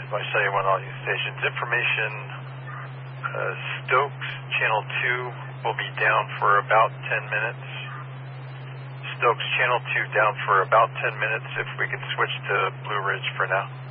by 71 all news stations. Information, Stokes, channel 2 will be down for about 10 minutes. Stokes, channel 2 down for about 10 minutes if we can switch to Blue Ridge for now.